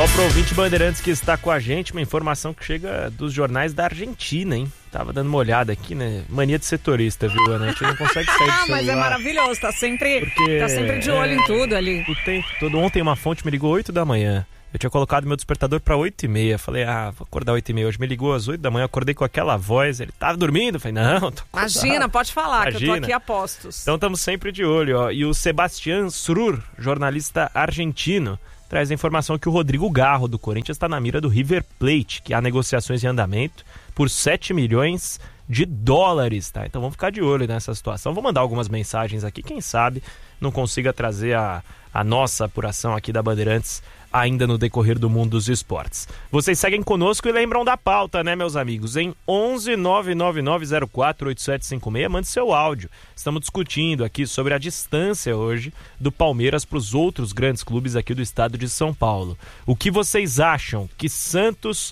Só pro ouvinte Bandeirantes que está com a gente, uma informação que chega dos jornais da Argentina, hein? Tava dando uma olhada aqui, né? Mania de setorista, viu, Ana? A gente não consegue sair do celular. Mas é maravilhoso, tá sempre de olho em tudo ali. O tempo todo. Ontem uma fonte me ligou 8 da manhã. Eu tinha colocado meu despertador pra 8h30. Falei, vou acordar 8h30. Hoje me ligou às 8 da manhã, acordei com aquela voz. Ele tava dormindo? Falei, não, tô acordado. Imagina, pode falar, que eu tô aqui a postos. Então estamos sempre de olho, ó. E o Sebastián Srur, jornalista argentino, traz a informação que o Rodrigo Garro, do Corinthians, está na mira do River Plate, que há negociações em andamento por 7 milhões de dólares, tá? Então vamos ficar de olho nessa situação. Vou mandar algumas mensagens aqui, quem sabe não consiga trazer a nossa apuração aqui da Bandeirantes ainda no decorrer do mundo dos esportes. Vocês seguem conosco e lembram da pauta, né, meus amigos? Em 11 99904 8756, mande seu áudio. Estamos discutindo aqui sobre a distância hoje do Palmeiras para os outros grandes clubes aqui do estado de São Paulo. O que vocês acham que Santos,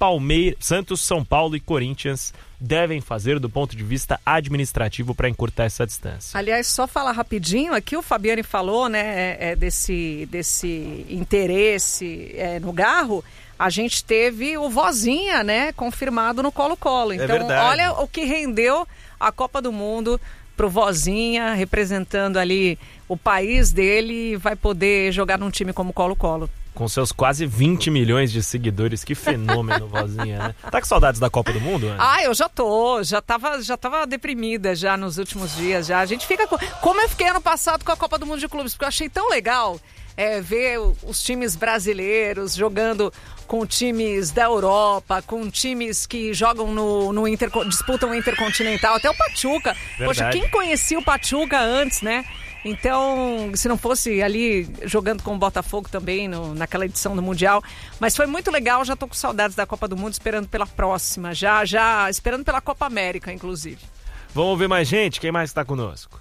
São Paulo e Corinthians devem fazer do ponto de vista administrativo para encurtar essa distância? Aliás, só falar rapidinho, aqui o Fabiani falou, né, desse interesse no Garro. A gente teve o Vozinha, né, confirmado no Colo-Colo. Então, olha o que rendeu a Copa do Mundo pro Vozinha, representando ali o país dele, vai poder jogar num time como Colo-Colo. Com seus quase 20 milhões de seguidores, que fenômeno, Vozinha, né? Tá com saudades da Copa do Mundo, Ana? Eu já tô, já tava deprimida já nos últimos dias, já. A gente fica como eu fiquei ano passado com a Copa do Mundo de Clubes, porque eu achei tão legal ver os times brasileiros jogando com times da Europa, com times que jogam disputam o Intercontinental, até o Pachuca. Verdade. Poxa, quem conhecia o Pachuca antes, né? Então, se não fosse ali jogando com o Botafogo também naquela edição do Mundial. Mas foi muito legal, já tô com saudades da Copa do Mundo, esperando pela próxima, já esperando pela Copa América, inclusive. Vamos ouvir mais gente? Quem mais está conosco?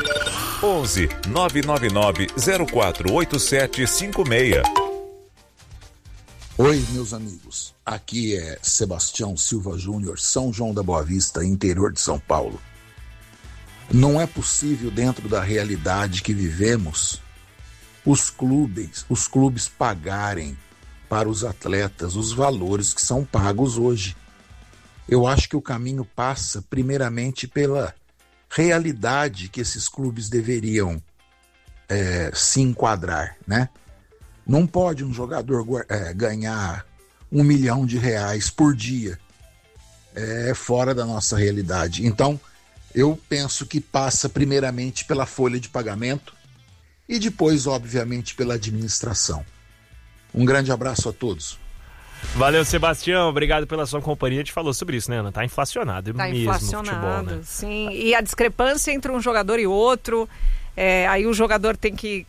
11 999 048756. Oi, meus amigos. Aqui é Sebastião Silva Júnior, São João da Boa Vista, interior de São Paulo. Não é possível, dentro da realidade que vivemos, os clubes pagarem para os atletas os valores que são pagos hoje. Eu acho que o caminho passa primeiramente pela realidade que esses clubes deveriam se enquadrar, né? Não pode um jogador ganhar R$1 milhão por dia. É fora da nossa realidade. Então, eu penso que passa primeiramente pela folha de pagamento e depois, obviamente, pela administração. Um grande abraço a todos. Valeu, Sebastião. Obrigado pela sua companhia. A gente falou sobre isso, né, Ana? Tá inflacionado mesmo inflacionado, o futebol, né? Sim. E a discrepância entre um jogador e outro, aí o jogador tem que...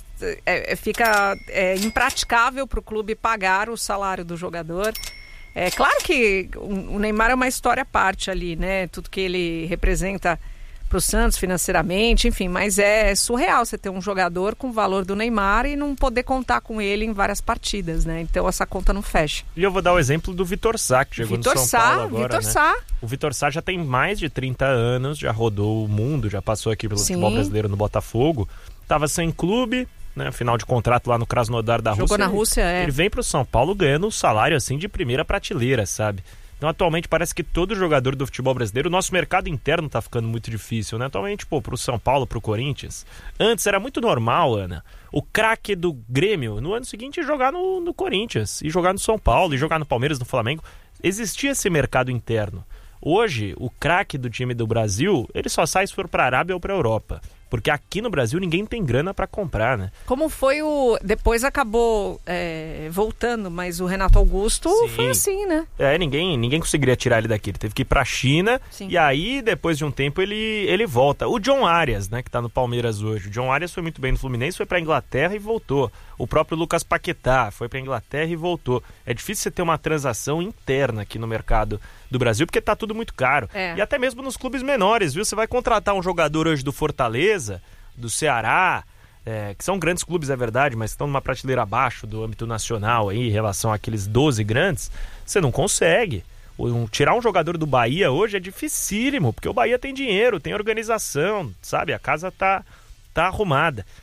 fica impraticável para o clube pagar o salário do jogador. É claro que o Neymar é uma história à parte ali, né? Tudo que ele representa para o Santos financeiramente, enfim, mas é surreal você ter um jogador com o valor do Neymar e não poder contar com ele em várias partidas, né? Então essa conta não fecha. E eu vou dar o exemplo do Vitor Sá, que chegou no São Paulo agora, Vitor Sá. O Vitor Sá já tem mais de 30 anos, já rodou o mundo, já passou aqui pelo futebol brasileiro no Botafogo, estava sem clube, né, final de contrato lá no Krasnodar da Rússia. Jogou na Rússia, Ele vem pro São Paulo ganhando um salário assim de primeira prateleira, sabe? Então atualmente parece que todo jogador do futebol brasileiro, o nosso mercado interno tá ficando muito difícil, né? Atualmente, pro São Paulo, pro Corinthians. Antes era muito normal, Ana, o craque do Grêmio no ano seguinte jogar no Corinthians, e jogar no São Paulo, e jogar no Palmeiras, no Flamengo. Existia esse mercado interno. Hoje, o craque do time do Brasil, ele só sai se for pra Arábia ou pra Europa. Porque aqui no Brasil ninguém tem grana pra comprar, né? Como foi depois acabou voltando, mas o Renato Augusto foi assim, né? Ninguém conseguiria tirar ele daqui. Ele teve que ir pra China. Sim. E aí, depois de um tempo, ele volta. O John Arias, né, que tá no Palmeiras hoje. O John Arias foi muito bem no Fluminense, foi pra Inglaterra e voltou. O próprio Lucas Paquetá foi pra Inglaterra e voltou. É difícil você ter uma transação interna aqui no mercado do Brasil, porque tá tudo muito caro. E até mesmo nos clubes menores, viu? Você vai contratar um jogador hoje do Fortaleza, do Ceará, que são grandes clubes, é verdade, mas estão numa prateleira abaixo do âmbito nacional aí, em relação àqueles 12 grandes, você não consegue. Tirar um jogador do Bahia hoje é dificílimo, porque o Bahia tem dinheiro, tem organização, sabe? A casa tá arrumada.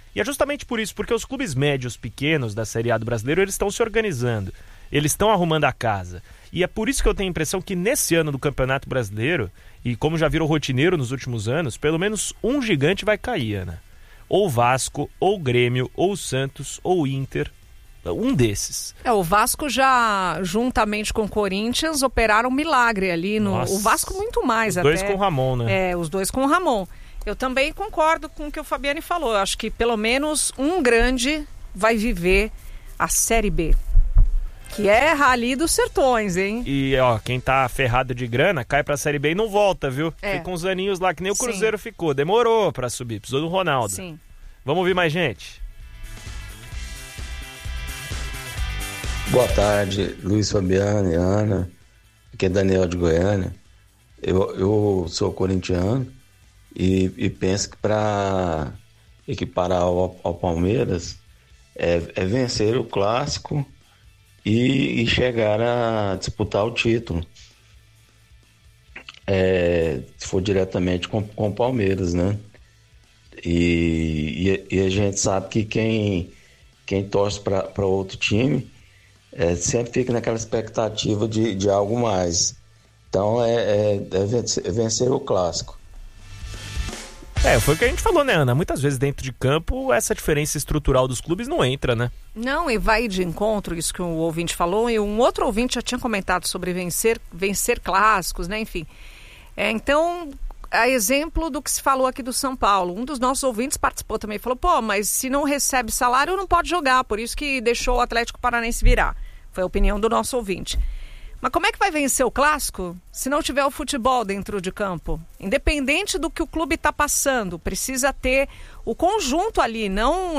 E é justamente por isso, porque os clubes médios pequenos da Série A do Brasileiro, eles estão se organizando, eles estão arrumando a casa. E é por isso que eu tenho a impressão que nesse ano do Campeonato Brasileiro, e como já virou rotineiro nos últimos anos, pelo menos um gigante vai cair, Ana. Ou o Vasco, ou o Grêmio, ou o Santos, ou o Inter, um desses. O Vasco já, juntamente com o Corinthians, operaram um milagre ali. O Vasco muito mais até. Os dois com o Ramon, né? Os dois com o Ramon. Eu também concordo com o que o Fabiani falou. Eu acho que pelo menos um grande vai viver a Série B. Que é Rally dos Sertões, hein? E, quem tá ferrado de grana, cai pra Série B e não volta, viu? Fica uns aninhos lá, que nem o Cruzeiro ficou. Demorou pra subir, precisou do Ronaldo. Sim. Vamos ouvir mais gente? Boa tarde, Luiz Fabiano e Ana. Aqui é Daniel de Goiânia. Eu sou corintiano e penso que para equiparar ao Palmeiras é vencer o clássico e chegar a disputar o título. Se for diretamente com o Palmeiras, né? E a gente sabe que quem torce para outro time sempre fica naquela expectativa de algo mais. Então é vencer o clássico. Foi o que a gente falou, né, Ana? Muitas vezes dentro de campo essa diferença estrutural dos clubes não entra, né? Não, e vai de encontro isso que o ouvinte falou, e um outro ouvinte já tinha comentado sobre vencer clássicos, né? Enfim. Então, a exemplo do que se falou aqui do São Paulo, um dos nossos ouvintes participou também, falou, mas se não recebe salário não pode jogar, por isso que deixou o Atlético Paranaense virar. Foi a opinião do nosso ouvinte. Mas como é que vai vencer o clássico se não tiver o futebol dentro de campo? Independente do que o clube está passando, precisa ter o conjunto ali, não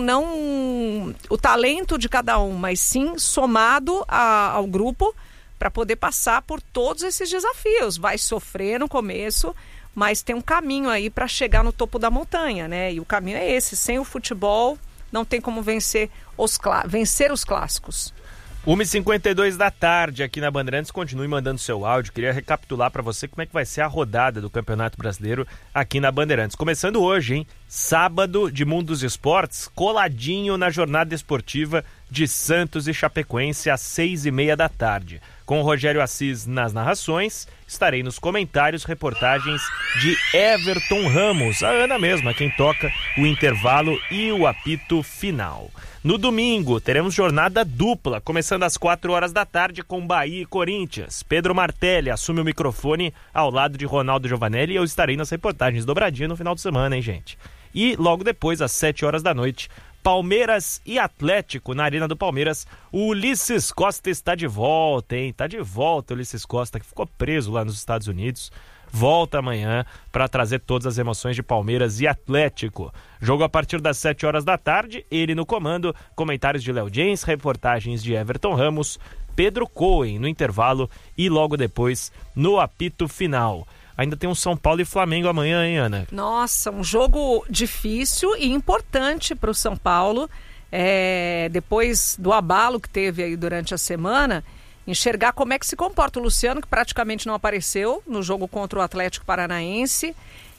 o talento de cada um, mas sim somado ao grupo para poder passar por todos esses desafios. Vai sofrer no começo, mas tem um caminho aí para chegar no topo da montanha, né? E o caminho é esse, sem o futebol não tem como vencer os clássicos. 1h52 da tarde aqui na Bandeirantes, continue mandando seu áudio. Queria recapitular para você como é que vai ser a rodada do Campeonato Brasileiro aqui na Bandeirantes. Começando hoje, hein? Sábado de Mundo dos Esportes, coladinho na jornada esportiva de Santos e Chapecoense às 6h30 da tarde. Com o Rogério Assis nas narrações, estarei nos comentários, reportagens de Everton Ramos, a Ana mesma, quem toca o intervalo e o apito final. No domingo, teremos jornada dupla, começando às 4 horas da tarde com Bahia e Corinthians. Pedro Martelli assume o microfone ao lado de Ronaldo Giovanelli e eu estarei nas reportagens dobradinha no final de semana, hein, gente? E logo depois, às 7 horas da noite, Palmeiras e Atlético na Arena do Palmeiras. O Ulisses Costa está de volta, hein? Tá de volta o Ulisses Costa, que ficou preso lá nos Estados Unidos. Volta amanhã para trazer todas as emoções de Palmeiras e Atlético. Jogo a partir das 7 horas da tarde, ele no comando, comentários de Léo Jens, reportagens de Everton Ramos, Pedro Cohen no intervalo e logo depois no apito final. Ainda tem um São Paulo e Flamengo amanhã, hein, Ana? Nossa, um jogo difícil e importante para o São Paulo. Depois do abalo que teve aí durante a semana, enxergar como é que se comporta o Luciano, que praticamente não apareceu no jogo contra o Atlético Paranaense.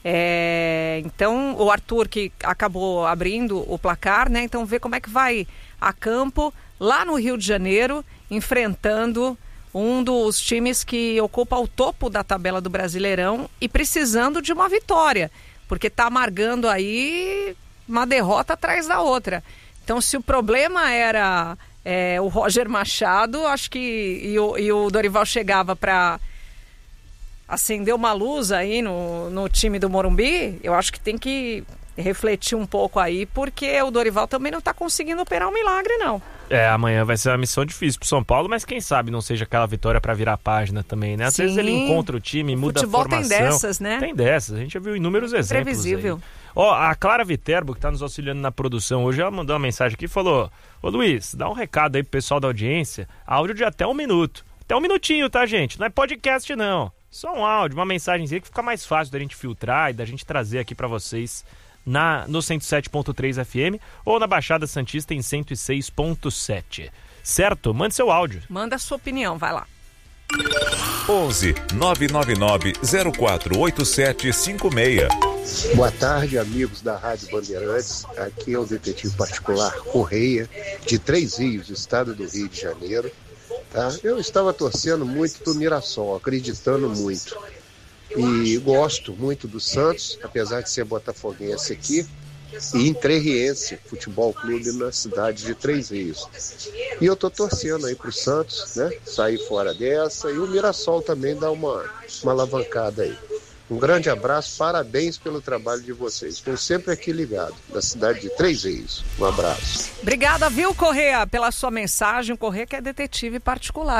Então, o Arthur, que acabou abrindo o placar, né? Então, ver como é que vai a campo lá no Rio de Janeiro, enfrentando um dos times que ocupa o topo da tabela do Brasileirão e precisando de uma vitória, porque está amargando aí uma derrota atrás da outra. Então, se o problema era o Roger Machado, acho que e o Dorival chegava para acender uma luz aí no time do Morumbi, eu acho que tem que refletir um pouco aí, porque o Dorival também não está conseguindo operar um milagre, não. Amanhã vai ser uma missão difícil pro São Paulo, mas quem sabe não seja aquela vitória para virar a página também, né? Às vezes ele encontra o time, muda a formação. Futebol tem dessas, né? Tem dessas, a gente já viu inúmeros exemplos. Previsível. A Clara Viterbo, que está nos auxiliando na produção hoje, ela mandou uma mensagem aqui e falou: ô Luiz, dá um recado aí pro pessoal da audiência, áudio de até 1 minuto. Até 1 minutinho, tá, gente? Não é podcast, não. Só um áudio, uma mensagenzinha que fica mais fácil da gente filtrar e da gente trazer aqui para vocês no 107.3 FM ou na Baixada Santista em 106.7. Certo? Mande seu áudio. Manda a sua opinião, vai lá. 11 999 048756. Boa tarde, amigos da Rádio Bandeirantes. Aqui é o detetive particular Correia, de Três Rios, estado do Rio de Janeiro. Tá? Eu estava torcendo muito pro Mirassol, acreditando muito. E gosto muito do Santos, apesar de ser botafoguense aqui, e entrerriense, futebol clube na cidade de Três Rios. E eu tô torcendo aí pro Santos, né? Sair fora dessa, e o Mirassol também dá uma alavancada aí. Um grande abraço, parabéns pelo trabalho de vocês. Estou sempre aqui ligado, da cidade de Três Rios. Um abraço. Obrigada, viu, Correia, pela sua mensagem. O Correia que é detetive particular.